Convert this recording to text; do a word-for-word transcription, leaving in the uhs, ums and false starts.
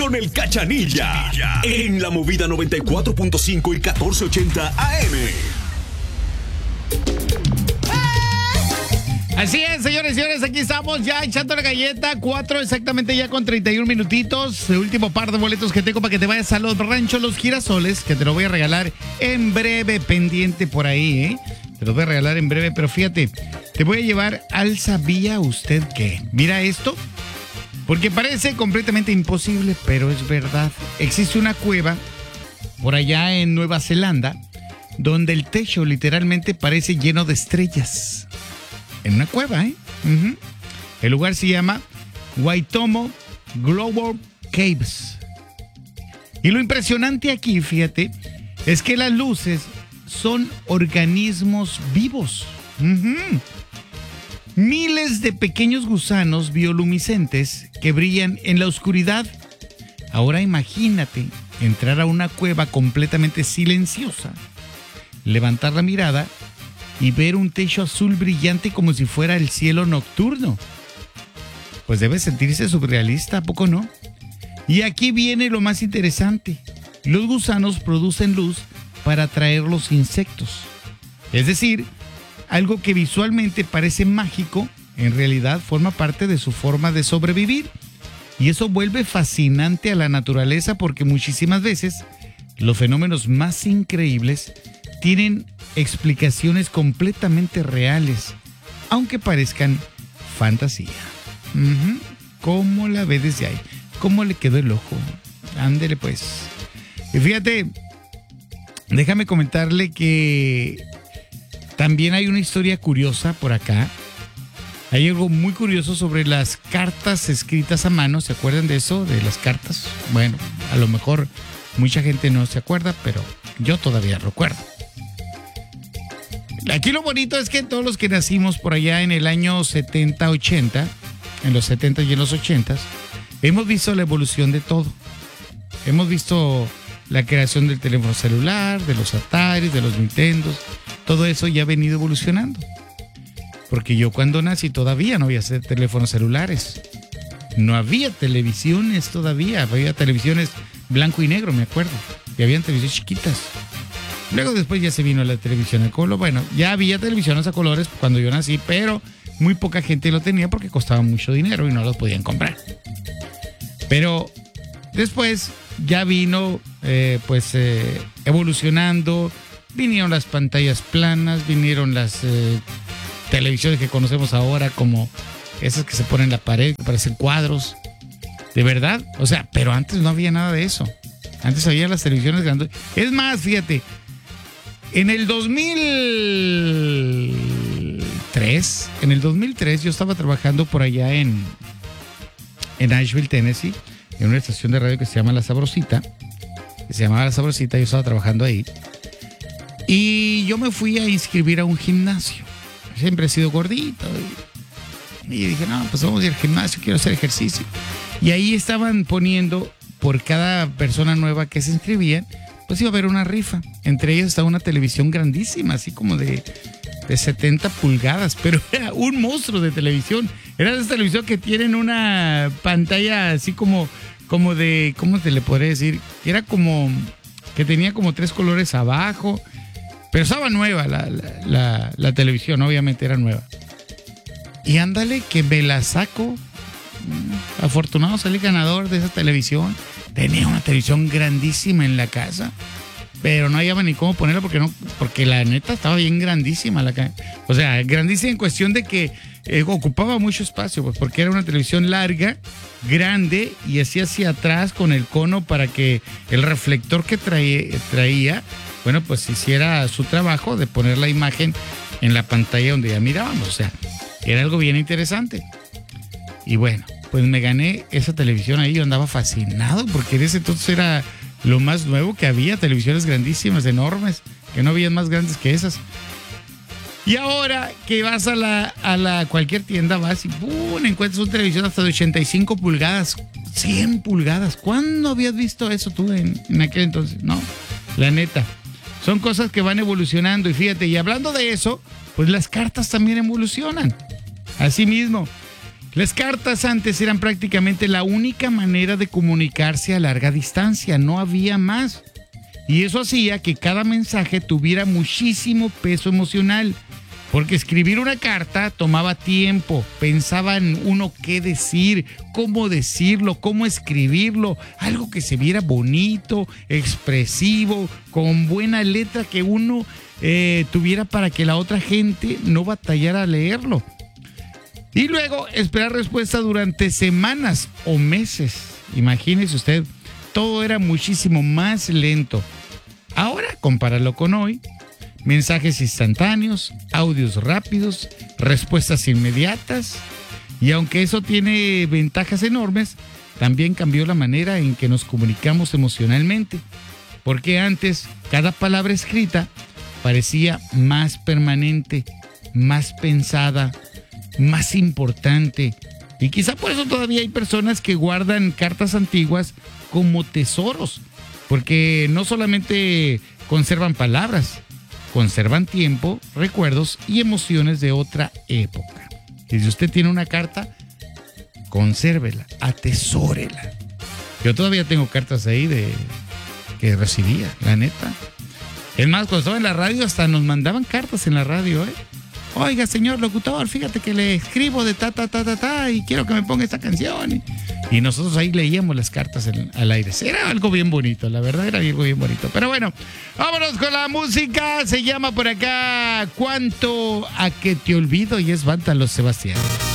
Con el Cachanilla en la Movida noventa y cuatro punto cinco y catorce ochenta A M. Así es, señores y señores, aquí estamos ya echando la galleta, cuatro exactamente ya con treinta y un minutitos, el último par de boletos que tengo para que te vayas a los ranchos Los Girasoles, que te lo voy a regalar en breve, pendiente por ahí, ¿eh? Te lo voy a regalar en breve, pero fíjate, te voy a llevar al ¿sabía usted qué? Mira esto, porque parece completamente imposible, pero es verdad. Existe una cueva por allá en Nueva Zelanda, donde el techo literalmente parece lleno de estrellas. En una cueva, ¿eh? Uh-huh. El lugar se llama Waitomo Global Caves. Y lo impresionante aquí, fíjate, es que las luces son organismos vivos. Uh-huh. Miles de pequeños gusanos bioluminiscentes que brillan en la oscuridad. Ahora imagínate entrar a una cueva completamente silenciosa, levantar la mirada y ver un techo azul brillante como si fuera el cielo nocturno. Pues debe sentirse surrealista, ¿a poco no? Y aquí viene lo más interesante. Los gusanos producen luz para atraer los insectos. Es decir, algo que visualmente parece mágico, en realidad forma parte de su forma de sobrevivir. Y eso vuelve fascinante a la naturaleza porque muchísimas veces los fenómenos más increíbles tienen explicaciones completamente reales, aunque parezcan fantasía. Uh-huh. ¿Cómo la ve desde ahí? ¿Cómo le quedó el ojo? Ándele pues. Y fíjate, déjame comentarle que también hay una historia curiosa por acá. Hay algo muy curioso sobre las cartas escritas a mano. ¿Se acuerdan de eso? De las cartas. Bueno, a lo mejor mucha gente no se acuerda, pero yo todavía recuerdo. Aquí lo bonito es que todos los que nacimos por allá en el año setenta, ochenta, en los setenta y en los ochenta, hemos visto la evolución de todo. Hemos visto la creación del teléfono celular, de los Atari, de los Nintendos. Todo eso ya ha venido evolucionando. Porque yo cuando nací todavía no había teléfonos celulares. No había televisiones todavía. Había televisiones blanco y negro, me acuerdo. Y habían televisiones chiquitas. Luego después ya se vino la televisión a color. Bueno, ya había televisiones a colores cuando yo nací, pero muy poca gente lo tenía porque costaba mucho dinero y no los podían comprar. Pero después ya vino eh, pues eh, evolucionando. Vinieron las pantallas planas, vinieron las eh, televisiones que conocemos ahora como esas que se ponen en la pared, que parecen cuadros. De verdad, o sea, pero antes no había nada de eso. Antes había las televisiones grandes. Es más, fíjate, en el dos mil tres, en el dos mil tres yo estaba trabajando por allá en, en Nashville, Tennessee, en una estación de radio que se llama La Sabrosita, que se llamaba La Sabrosita, yo estaba trabajando ahí. Y yo me fui a inscribir a un gimnasio. Siempre he sido gordito. Y, y dije, no, pues vamos a ir al gimnasio, quiero hacer ejercicio. Y ahí estaban poniendo, por cada persona nueva que se inscribían, pues iba a haber una rifa. Entre ellos estaba una televisión grandísima, así como de, de setenta pulgadas, pero era un monstruo de televisión. Era esa televisión que tienen una pantalla así como, como de, ¿cómo te le podría decir? Era como, que tenía como tres colores abajo, pero estaba nueva la, la, la, la televisión, obviamente era nueva. Y ándale que me la saco. Afortunado salí ganador de esa televisión. Tenía una televisión grandísima en la casa, pero no había ni cómo ponerla porque no, porque la neta estaba bien grandísima la casa. O sea, grandísima en cuestión de que eh, ocupaba mucho espacio, pues porque era una televisión larga, grande y así hacia atrás con el cono para que el reflector que traía, traía, bueno, pues hiciera su trabajo de poner la imagen en la pantalla donde ya mirábamos. O sea, era algo bien interesante. Y bueno, pues me gané esa televisión ahí. Yo andaba fascinado porque en ese entonces era lo más nuevo que había. Televisiones grandísimas, enormes, que no había más grandes que esas. Y ahora que vas a la, a la cualquier tienda, vas y ¡pum! Encuentras una televisión hasta de ochenta y cinco pulgadas, cien pulgadas. ¿Cuándo habías visto eso tú en, en aquel entonces? No, la neta. Son cosas que van evolucionando. Y fíjate, y hablando de eso, pues las cartas también evolucionan. Así mismo. Las cartas antes eran prácticamente la única manera de comunicarse a larga distancia, no había más. Y eso hacía que cada mensaje tuviera muchísimo peso emocional, porque escribir una carta tomaba tiempo, pensaba en uno qué decir, cómo decirlo, cómo escribirlo, algo que se viera bonito, expresivo, con buena letra que uno eh, tuviera para que la otra gente no batallara a leerlo. Y luego esperar respuesta durante semanas o meses. Imagínese usted, todo era muchísimo más lento. Ahora, compáralo con hoy. Mensajes instantáneos, audios rápidos, respuestas inmediatas. Y aunque eso tiene ventajas enormes, también cambió la manera en que nos comunicamos emocionalmente. Porque antes, cada palabra escrita parecía más permanente, más pensada, más importante. Y quizá por eso todavía hay personas que guardan cartas antiguas como tesoros, porque no solamente conservan palabras, conservan tiempo, recuerdos y emociones de otra época. Y si usted tiene una carta, consérvela, atesórela. Yo todavía tengo cartas ahí de que recibía, la neta. Es más, cuando estaba en la radio hasta nos mandaban cartas en la radio, ¿eh? Oiga, señor locutor, fíjate que le escribo de ta, ta, ta, ta, ta, y quiero que me ponga esta canción. Y, y nosotros ahí leíamos las cartas en, al aire. Era algo bien bonito, la verdad, era algo bien bonito. Pero bueno, vámonos con la música. Se llama por acá ¿Cuánto a que te olvido? Y es Banta Los Sebastián.